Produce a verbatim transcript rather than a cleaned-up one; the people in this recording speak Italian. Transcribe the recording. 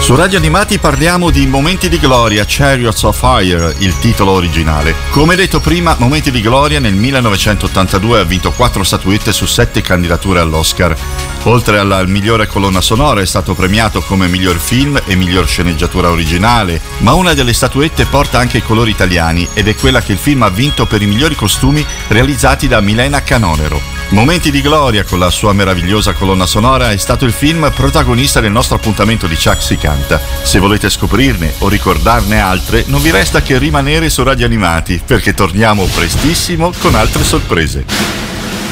Su Radio Animati parliamo di Momenti di Gloria, Chariots of Fire, il titolo originale. Come detto prima, Momenti di Gloria nel millenovecentottantadue ha vinto quattro statuette su sette candidature all'Oscar. Oltre alla migliore colonna sonora è stato premiato come miglior film e miglior sceneggiatura originale, ma una delle statuette porta anche i colori italiani ed è quella che il film ha vinto per i migliori costumi realizzati da Milena Canonero. Momenti di Gloria, con la sua meravigliosa colonna sonora, è stato il film protagonista del nostro appuntamento di Chuck si canta. Se volete scoprirne o ricordarne altre, non vi resta che rimanere su Radio Animati, perché torniamo prestissimo con altre sorprese.